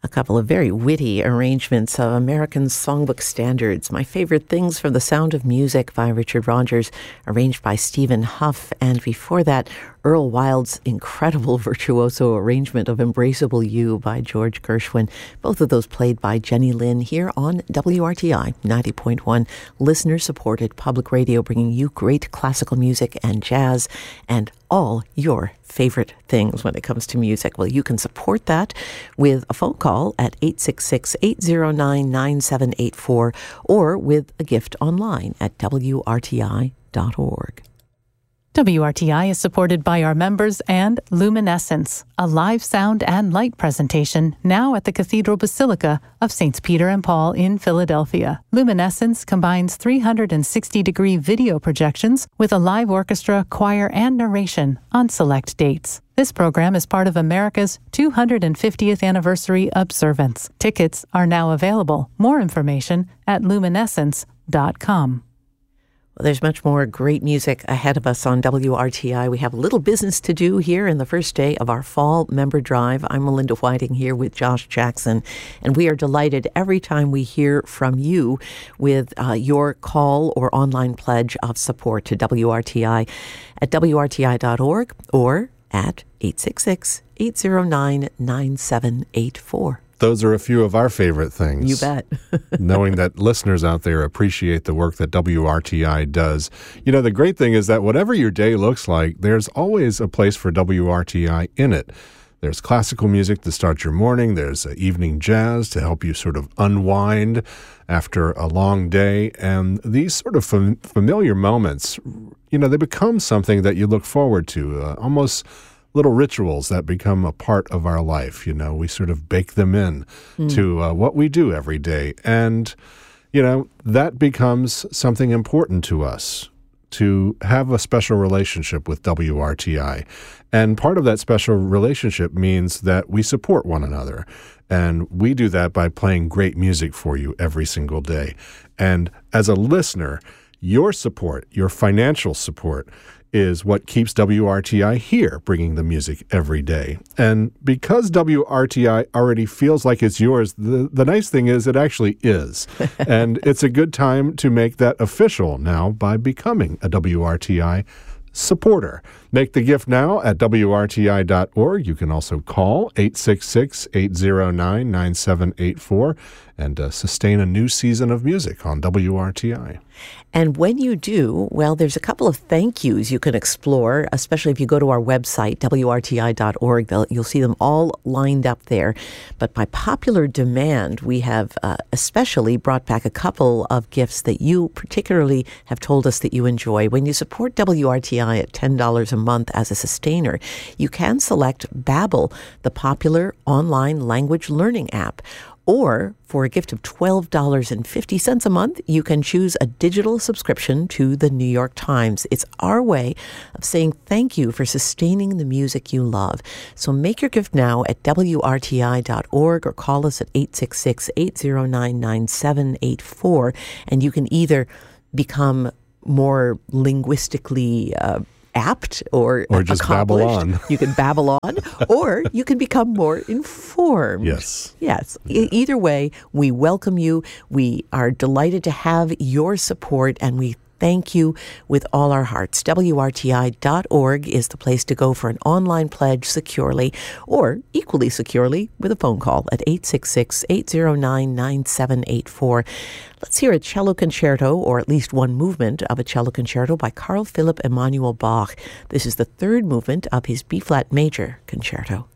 A couple of very witty arrangements of American songbook standards. My Favorite Things from The Sound of Music by Richard Rodgers, arranged by Stephen Huff. And before that, Earl Wild's incredible virtuoso arrangement of Embraceable You by George Gershwin. Both of those played by Jenny Lin here on WRTI 90.1, listener-supported public radio, bringing you great classical music and jazz and all your favorite things when it comes to music. Well, you can support that with a phone call at 866-809-9784 or with a gift online at WRTI.org. WRTI is supported by our members and Luminescence, a live sound and light presentation now at the Cathedral Basilica of Saints Peter and Paul in Philadelphia. Luminescence combines 360-degree video projections with a live orchestra, choir, and narration on select dates. This program is part of America's 250th anniversary observance. Tickets are now available. More information at luminescence.com. Well, there's much more great music ahead of us on WRTI. We have a little business to do here in the first day of our fall member drive. I'm Melinda Whiting here with Josh Jackson, and we are delighted every time we hear from you with your call or online pledge of support to WRTI at WRTI.org or at 866-809-9784. Those are a few of our favorite things. You bet. Knowing that listeners out there appreciate the work that WRTI does. You know, the great thing is that whatever your day looks like, there's always a place for WRTI in it. There's classical music to start your morning. There's evening jazz to help you sort of unwind after a long day. And these sort of familiar moments, you know, they become something that you look forward to, almost little rituals that become a part of our life. You know, we sort of bake them in to what we do every day. And, you know, that becomes something important to us, to have a special relationship with WRTI. And part of that special relationship means that we support one another. And we do that by playing great music for you every single day. And as a listener, your support, your financial support, is what keeps WRTI here, bringing the music every day. And because WRTI already feels like it's yours, the nice thing is it actually is. And it's a good time to make that official now by becoming a WRTI supporter. Make the gift now at WRTI.org. You can also call 866-809-9784 and sustain a new season of music on WRTI. And when you do, well, there's a couple of thank yous you can explore, especially if you go to our website, WRTI.org. You'll see them all lined up there. But by popular demand, we have especially brought back a couple of gifts that you particularly have told us that you enjoy. When you support WRTI at $10 a month as a sustainer, you can select Babbel, the popular online language learning app. Or for a gift of $12.50 a month, you can choose a digital subscription to the New York Times. It's our way of saying thank you for sustaining the music you love. So make your gift now at WRTI.org or call us at 866-809-9784. And you can either become more linguistically apt or just babble on. You can babble on, or you can become more informed. Yes. Either way, we welcome you. We are delighted to have your support, and we thank you with all our hearts. WRTI.org is the place to go for an online pledge securely, or equally securely with a phone call at 866-809-9784. Let's hear a cello concerto, or at least one movement of a cello concerto by Carl Philipp Emanuel Bach. This is the third movement of his B-flat major concerto.